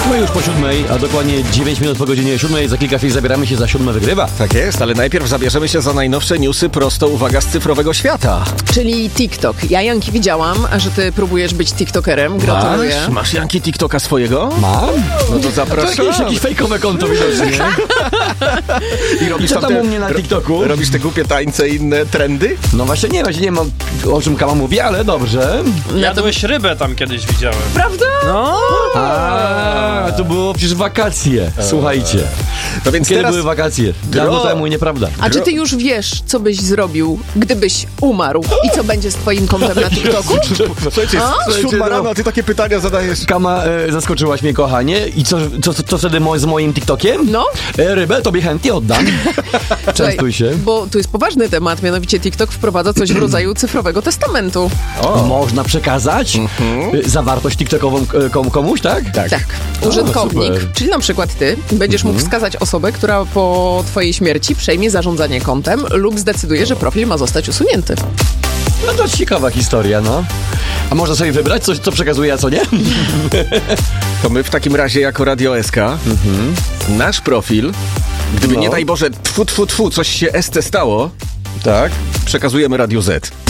No już po 7:00, a dokładnie 9 minut po godzinie 7:00. Za kilka chwil zabieramy się za 7 wygrywa. Tak jest, ale najpierw zabierzemy się za najnowsze newsy prosto, uwaga, z cyfrowego świata. Czyli TikTok. Ja, Janki, widziałam, że ty próbujesz być TikTokerem. Gratuluję. Masz, Janki, TikToka swojego? Mam? No to zapraszam. To jakieś fejkowe konto widocznie. I robisz I co tam te- u mnie na TikToku? Robisz te głupie tańce i inne trendy? No właśnie nie wiem o czym Kama mówi, ale dobrze. Jadłeś rybę tam kiedyś widziałem. Prawda? No. A, to było przecież wakacje. Słuchajcie. No więc Kiedy teraz... były wakacje? Dawno temu i nieprawda. A czy ty już wiesz, co byś zrobił, gdybyś umarł? I co będzie z twoim kontem na TikToku? Słuchajcie, Słuchajcie, 7 no. rano, a ty takie pytania zadajesz. Kama, zaskoczyłaś mnie, kochanie. I co wtedy z moim TikTokiem? No. Rybę tobie chętnie oddam. Częstuj się. Bo tu jest poważny temat, mianowicie TikTok wprowadza coś w rodzaju cyfrowego testamentu. Można przekazać zawartość TikTokową komuś, tak? Tak. Użytkownik, super. czyli na przykład ty, będziesz mógł wskazać osobę, która po twojej śmierci przejmie zarządzanie kontem lub zdecyduje, że profil ma zostać usunięty. No to ciekawa historia, no. A można sobie wybrać coś, co przekazuje, a co nie? To my w takim razie jako Radio SK, nasz profil, gdyby No. nie daj Boże, tfu, coś się SC stało, Tak. przekazujemy Radio Z.